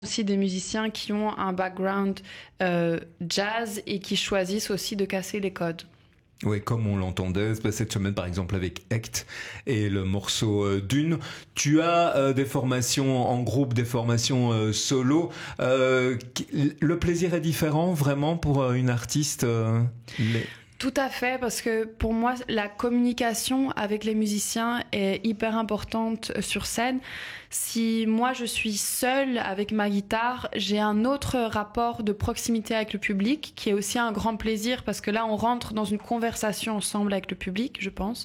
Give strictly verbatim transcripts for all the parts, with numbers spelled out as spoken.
aussi des musiciens qui ont un background euh, jazz et qui choisissent aussi de casser les codes. Oui, comme on l'entendait cette semaine par exemple avec Hecht et le morceau euh, Dune. Tu as euh, des formations en groupe, des formations euh, solo. Euh, le plaisir est différent vraiment pour euh, une artiste euh, les... Tout à fait, parce que pour moi, la communication avec les musiciens est hyper importante sur scène. Si moi, je suis seule avec ma guitare, j'ai un autre rapport de proximité avec le public, qui est aussi un grand plaisir, parce que là, on rentre dans une conversation ensemble avec le public, je pense.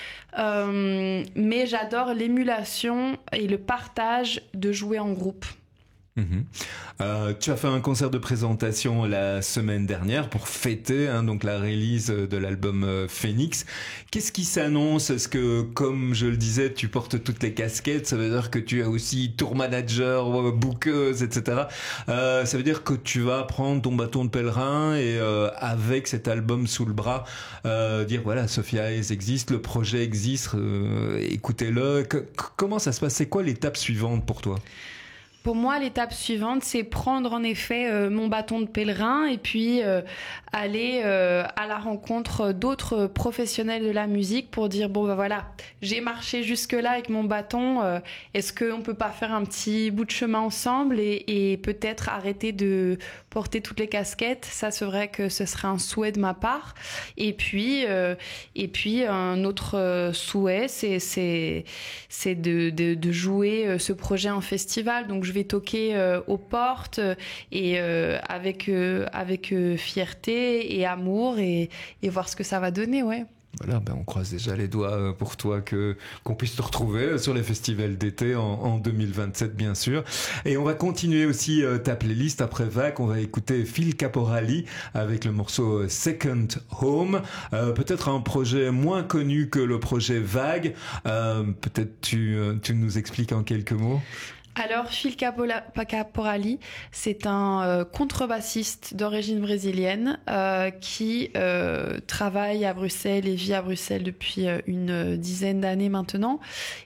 Euh, mais j'adore l'émulation et le partage de jouer en groupe. Mmh. Euh, tu as fait un concert de présentation la semaine dernière pour fêter hein, donc la release de l'album euh, Phoenix. Qu'est-ce qui s'annonce? Est-ce que, comme je le disais, tu portes toutes les casquettes? Ça veut dire que tu es aussi tour manager, bookeuse, et cetera. Euh, ça veut dire que tu vas prendre ton bâton de pèlerin et euh, avec cet album sous le bras, euh, dire voilà, Sophia Hayes existe, le projet existe, euh, écoutez-le. Que, comment ça se passe? C'est quoi l'étape suivante pour toi? Pour moi, l'étape suivante, c'est prendre en effet euh, mon bâton de pèlerin et puis euh, aller euh, à la rencontre d'autres professionnels de la musique pour dire bon ben voilà, j'ai marché jusque-là avec mon bâton, euh, est-ce qu'on peut pas faire un petit bout de chemin ensemble et, et peut-être arrêter de porter toutes les casquettes? Ça, c'est vrai que ce serait un souhait de ma part. Et puis, euh, et puis un autre souhait, c'est c'est c'est de de, de jouer ce projet en festival. Donc je vais toquer euh, aux portes et euh, avec euh, avec euh, fierté et amour et, et voir ce que ça va donner, ouais. Voilà, ben on croise déjà les doigts pour toi que qu'on puisse te retrouver sur les festivals d'été en, en deux mille vingt-sept bien sûr. Et on va continuer aussi euh, ta playlist après Vague. On va écouter Phil Caporali avec le morceau Second Home. Euh, peut-être un projet moins connu que le projet Vague. Euh, peut-être tu tu nous expliques en quelques mots. Alors, Phil Caporali, c'est un euh, contrebassiste d'origine brésilienne euh, qui euh, travaille à Bruxelles et vit à Bruxelles depuis euh, une dizaine d'années maintenant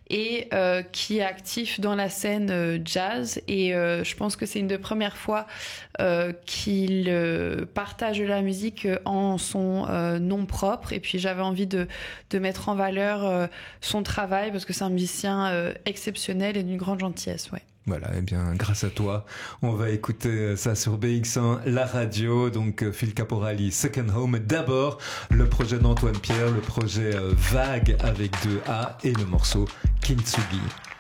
et euh, qui est actif dans la scène euh, jazz. Et euh, je pense que c'est une des premières fois euh, qu'il euh, partage de la musique en son euh, nom propre. Et puis, j'avais envie de, de mettre en valeur euh, son travail parce que c'est un musicien euh, exceptionnel et d'une grande gentillesse, ouais. Voilà, et eh bien grâce à toi, on va écouter ça sur B X un, la radio, donc Phil Caporali, Second Home. D'abord, le projet d'Antoine Pierre, le projet Vague avec deux A et le morceau Kintsugi.